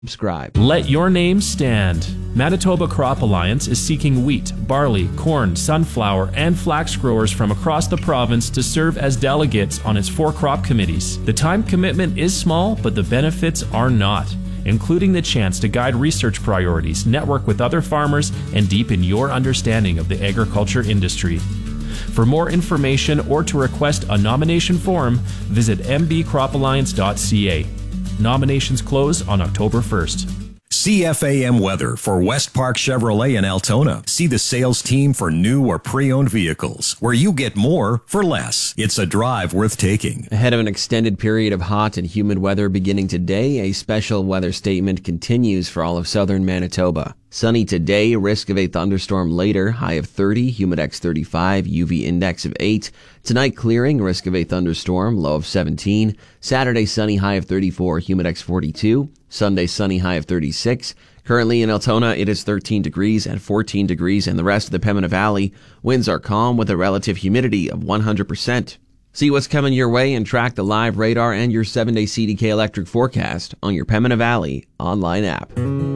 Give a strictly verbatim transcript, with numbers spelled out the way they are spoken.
Subscribe. Let your name stand. Manitoba Crop Alliance is seeking wheat, barley, corn, sunflower, and flax growers from across the province to serve as delegates on its four crop committees. The time commitment is small, but the benefits are not, including the chance to guide research priorities, network with other farmers, and deepen your understanding of the agriculture industry. For more information or to request a nomination form, visit m b crop alliance dot c a. Nominations close on October first. C F A M weather for West Park Chevrolet in Altona. See the sales team for new or pre-owned vehicles, where you get more for less. It's a drive worth taking. Ahead of an extended period of hot and humid weather beginning today, a special weather statement continues for all of southern Manitoba. Sunny today, risk of a thunderstorm later, high of thirty, humidex thirty-five, U V index of eight. Tonight clearing, risk of a thunderstorm, low of seventeen. Saturday sunny, high of thirty-four, humidex forty-two. Sunday sunny, high of thirty-six. Currently in Altona, it is thirteen degrees and fourteen degrees in the rest of the Pembina Valley. Winds are calm with a relative humidity of one hundred percent. See what's coming your way and track the live radar and your seven-day C D K electric forecast on your Pembina Valley online app.